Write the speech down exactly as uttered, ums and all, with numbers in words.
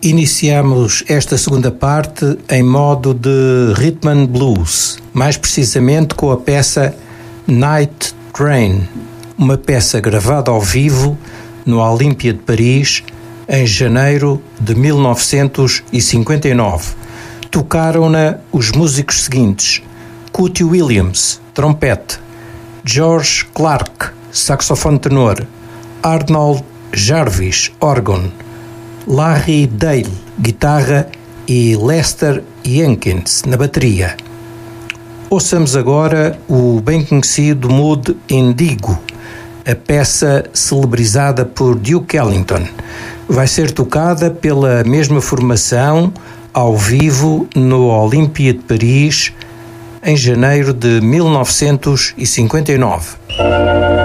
Iniciamos esta segunda parte em modo de rhythm and blues, mais precisamente com a peça Night Train, uma peça gravada ao vivo no Olympia de Paris em janeiro de mil novecentos e cinquenta e nove. Tocaram-na os músicos seguintes: Cootie Williams, trompete; George Clark, saxofone tenor; Arnold Jarvis, órgão; Larry Dale, guitarra, e Lester Jenkins, na bateria. Ouçamos agora o bem conhecido Mood Indigo, a peça celebrizada por Duke Ellington. Vai ser tocada pela mesma formação ao vivo no Olympia de Paris em janeiro de mil novecentos e cinquenta e nove.